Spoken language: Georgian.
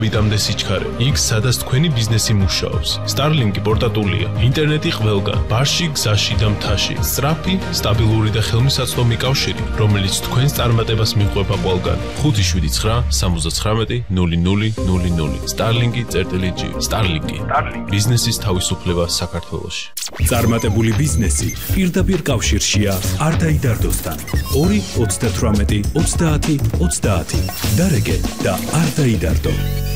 ვიდამდე სიჩქარე, იქ სადაც თქვენი ბიზნესი მუშაობს. Starlink-ი პორტატულია, ინტერნეტი ყველგან, ბარში, გზაში და მთაში. სწრაფი, სტაბილური და ხელმისაწვდომი კავშირი, რომელიც თქვენს წარმატებას მიყვება ყველგან. 579-79-0000 Starlink.G. Starlink-ი. ბიზნესის თავისუფლება საქართველოში. წარმატებული ბიზნესი პირდაპირ კავშირშია არ დაიდარდოსთან. 2-38-30-30 დარეგე და არ დაიდარდო.